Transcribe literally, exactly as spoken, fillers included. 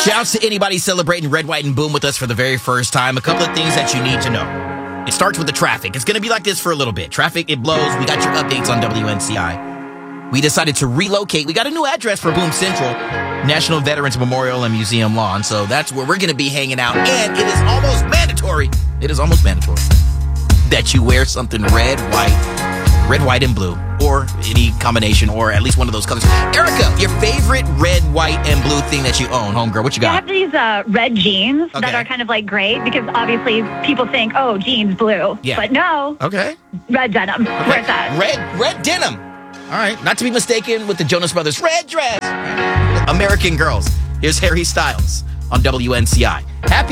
Shouts to anybody celebrating Red, White, and Boom with us for the very first time. A couple of things that you need to know. It starts with the traffic. It's going to be like this for a little bit. Traffic, it blows. We got your updates on W N C I. We decided to relocate. We got a new address for Boom Central, National Veterans Memorial and Museum Lawn. So that's where we're going to be hanging out. And it is almost mandatory. It is almost mandatory that you wear something red, white, red, white, and blue, or any combination, or at least one of those colors. Erica, your favorite red, white, and blue thing that you own, homegirl, what you got? I have these uh, red jeans Okay. that are kind of like gray because obviously people think, oh, jeans, blue. Yeah. But no, Okay. red denim. Where's that? Red, red denim. All right. Not to be mistaken with the Jonas Brothers red dress. American Girls. Here's Harry Styles on W N C I. Happy